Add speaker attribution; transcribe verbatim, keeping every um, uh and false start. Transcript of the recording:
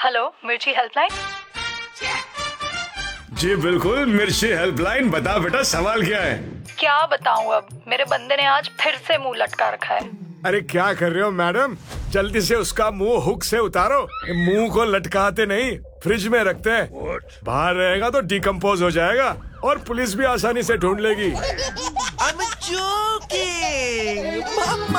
Speaker 1: Hello, मिर्ची helpline.
Speaker 2: जी बिल्कुल, मिर्ची हेल्पलाइन। बता बेटा, सवाल क्या है?
Speaker 1: क्या बताऊं, अब मेरे बंदे ने आज फिर से मुंह लटका रखा है।
Speaker 3: अरे क्या कर रहे हो मैडम, जल्दी से उसका मुंह हुक से उतारो। मुंह को लटकाते नहीं, फ्रिज में रखते हैं। बाहर रहेगा तो डिकम्पोज हो जाएगा और पुलिस भी आसानी से ढूंढ लेगी।
Speaker 4: I'm joking!